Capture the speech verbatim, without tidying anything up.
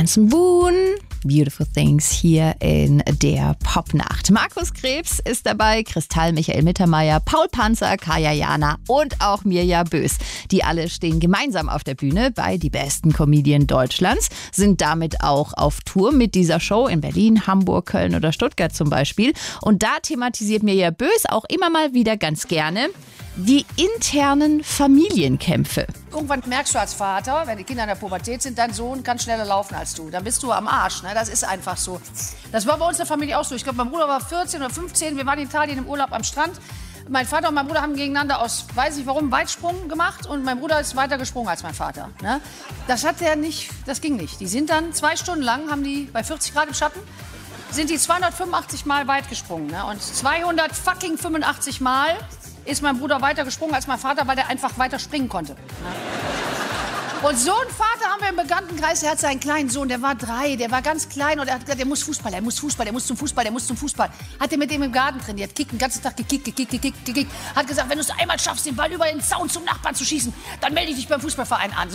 Benson Boone. Beautiful Things hier in der Popnacht. Markus Krebs ist dabei, Kristall, Michael Mittermeier, Paul Panzer, Kaya Jana und auch Mirja Bös. Die alle stehen gemeinsam auf der Bühne bei Die besten Comedien Deutschlands, sind damit auch auf Tour mit dieser Show in Berlin, Hamburg, Köln oder Stuttgart zum Beispiel. Und da thematisiert Mirja Bös auch immer mal wieder ganz gerne die internen Familienkämpfe. Irgendwann merkst du als Vater, wenn die Kinder in der Pubertät sind, dein Sohn kann schneller laufen als du. Dann bist du am Arsch, ne? Das ist einfach so. Das war bei uns in der Familie auch so. Ich glaube, mein Bruder war vierzehn oder fünfzehn, wir waren in Italien im Urlaub am Strand. Mein Vater und mein Bruder haben gegeneinander aus, weiß ich warum, Weitsprung gemacht und mein Bruder ist weiter gesprungen als mein Vater. Ne? Das hat der nicht, das ging nicht. Die sind dann zwei Stunden lang, haben die bei vierzig Grad im Schatten, sind die zweihundertfünfundachtzig Mal weit gesprungen. Ne? Und zweihundertfünfundachtzig Mal ist mein Bruder weiter gesprungen als mein Vater, weil der einfach weiter springen konnte. Und so einen Vater haben wir im Bekanntenkreis, der hat seinen kleinen Sohn, der war drei, der war ganz klein und er hat gesagt, der muss Fußball, der muss Fußball, der muss zum Fußball, der muss zum Fußball. Hat er mit dem im Garten trainiert, kickt den ganzen Tag gekickt, gekickt, gekickt, gekickt. Hat gesagt, wenn du es einmal schaffst, den Ball über den Zaun zum Nachbarn zu schießen, dann melde ich dich beim Fußballverein an.